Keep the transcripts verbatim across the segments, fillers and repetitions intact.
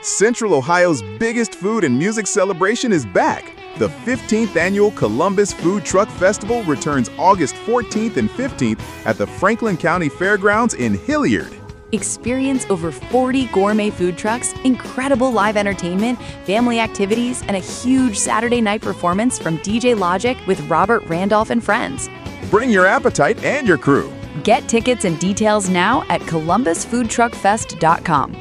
Central Ohio's biggest food and music celebration is back. The fifteenth Annual Columbus Food Truck Festival returns August fourteenth and fifteenth at the Franklin County Fairgrounds in Hilliard. Experience over forty gourmet food trucks, incredible live entertainment, family activities, and a huge Saturday night performance from D J Logic with Robert Randolph and friends. Bring your appetite and your crew. Get tickets and details now at columbus food truck fest dot com.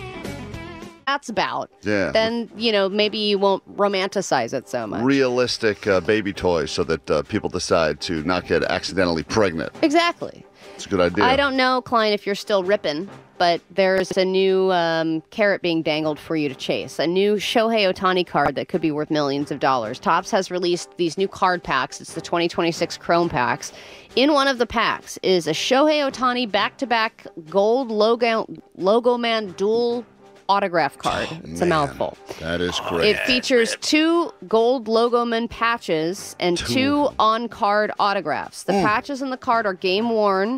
That's about. Yeah. Then, you know, maybe you won't romanticize it so much. Realistic uh, baby toys so that uh, people decide to not get accidentally pregnant. Exactly. It's a good idea. I don't know, Klein, if you're still ripping, but there's a new um, carrot being dangled for you to chase. A new Shohei Ohtani card that could be worth millions of dollars. Topps has released these new card packs. It's the twenty twenty-six Chrome packs. In one of the packs is a Shohei Ohtani back-to-back gold logo, logo man dual autograph card. Oh, it's man, a mouthful. That is great. It features two gold logo man patches and two, two on-card autographs. The mm. patches in the card are game worn,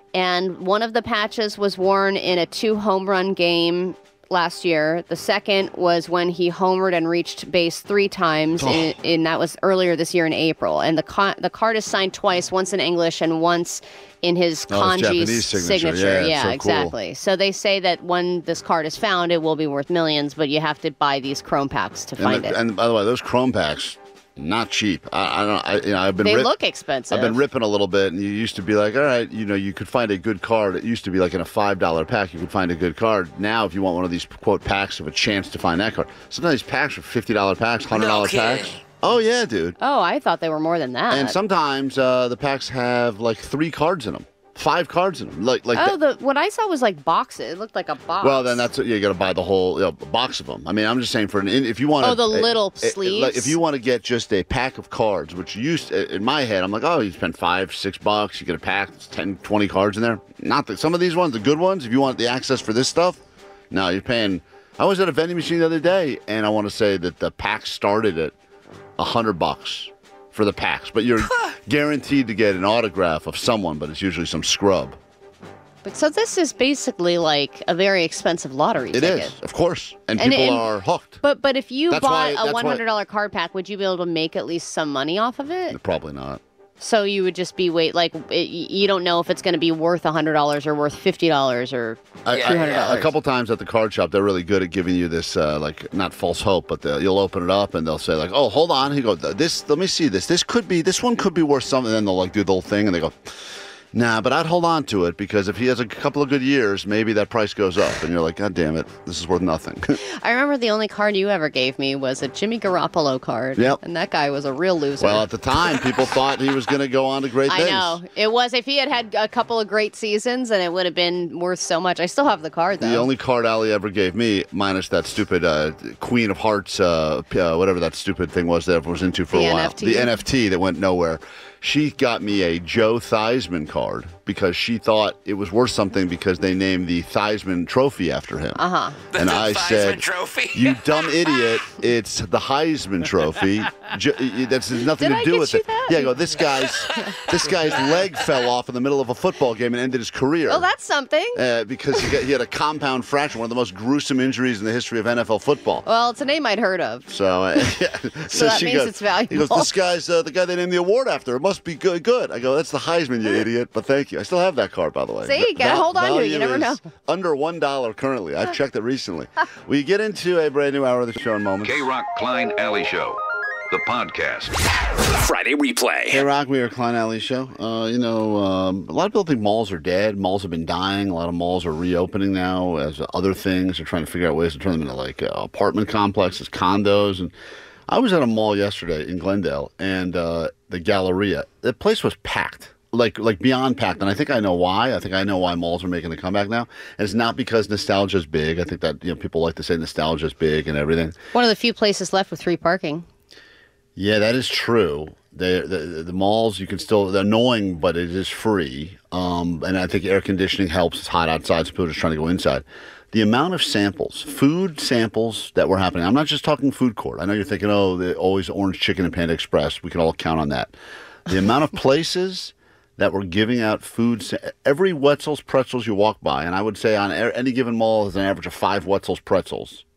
and one of the patches was worn in a two home run game last year. The second was when he homered and reached base three times, oh. in, and that was earlier this year in April. And the co- the card is signed twice, once in English and once in his oh, kanji his signature. signature. Yeah, yeah so exactly. Cool. So they say that when this card is found, it will be worth millions, but you have to buy these Chrome packs to and find the, it. And by the way, those Chrome packs, not cheap. I, I don't. I, you know, I've been. They rip- look expensive. I've been ripping a little bit, and you used to be like, all right, you know, you could find a good card. It used to be like in a five dollar pack, you could find a good card. Now, if you want one of these quote packs, you have a chance to find that card. Sometimes these packs are fifty dollar packs, hundred dollar no packs. Oh yeah, dude. Oh, I thought they were more than that. And sometimes uh, the packs have like three cards in them. Five cards in them, like like. Oh, the what I saw was like boxes. It looked like a box. Well, then that's you got to buy the whole you know, box of them. I mean, I'm just saying for an if you want. Oh, the a, little a, sleeves. Like if you want to get just a pack of cards, which used in my head, I'm like, oh, you spend five, six bucks, you get a pack, it's ten, twenty cards in there. Not that some of these ones, the good ones, if you want the access for this stuff, no, you're paying. I was at a vending machine the other day, and I want to say that the pack started at a hundred bucks for the packs, but you're guaranteed to get an autograph of someone, but it's usually some scrub. But so this is basically like a very expensive lottery it ticket. It is, of course, and, and people and, are hooked. But but if you that's bought why, a one hundred dollar card pack, would you be able to make at least some money off of it? Probably not. So you would just be wait like it, you don't know if it's going to be worth a hundred dollars or worth fifty dollars or two hundred dollars. A couple times at the card shop, they're really good at giving you this, uh, like not false hope, but the, you'll open it up and they'll say like, "Oh, hold on." He goes, "This, let me see this. This could be, this one could be worth something." And then they'll like do the whole thing and they go, "Nah, but I'd hold on to it because if he has a couple of good years, maybe that price goes up." And you're like, "God damn it, this is worth nothing." I remember the only card you ever gave me was a Jimmy Garoppolo card. Yep. And that guy was a real loser. Well, at the time, people thought he was going to go on to great I things. know. It was, if he had had a couple of great seasons, and it would have been worth so much. I still have the card, though. The only card Allie ever gave me, minus that stupid uh, Queen of Hearts, uh, uh, whatever that stupid thing was that everyone was into for The a while. N F T? The N F T that went nowhere. She got me a Joe Theismann card because she thought it was worth something because they named the Theismann Trophy after him. Uh-huh. And the I Theismann said, Trophy. "You dumb idiot, it's the Heisman Trophy. Jo- that's has nothing Did to I do get with you it." that? Yeah, I go, this guy's, this guy's leg fell off in the middle of a football game and ended his career. Well, that's something. Uh, because he, got, he had a compound fracture, one of the most gruesome injuries in the history of N F L football. Well, it's a name I'd heard of. So, uh, yeah. So that she means goes, it's valuable. He goes, "This guy's uh, the guy they named the award after. It must be good." Good. I go, "That's the Heisman, you idiot." But thank you. I still have that card, by the way. See, you gotta Val- hold on to it. You value never is know. Under one dollar currently. I've checked it recently. We get into a brand new hour of the show in moments. K-Rock Klein Alley Show, the podcast. Friday replay. Hey, Rock, we are Klein Alley Show. Uh, you know, um, a lot of people think malls are dead. Malls have been dying. A lot of malls are reopening now as other things. They're trying to figure out ways to turn them into like uh, apartment complexes, condos. And I was at a mall yesterday in Glendale, and uh, the Galleria. The place was packed. Like like beyond packed, and I think I know why. I think I know why malls are making the comeback now. And it's not because nostalgia is big. I think that you know people like to say nostalgia is big and everything. One of the few places left with free parking. Yeah, that is true. They, the the malls you can still they're annoying, but it is free. Um, and I think air conditioning helps. It's hot outside, so people are just trying to go inside. The amount of samples, food samples that were happening. I'm not just talking food court. I know you're thinking, oh, the always orange chicken and Panda Express. We can all count on that. The amount of places that were giving out food. Every Wetzel's Pretzels you walk by, and I would say on any given mall is an average of five Wetzel's Pretzels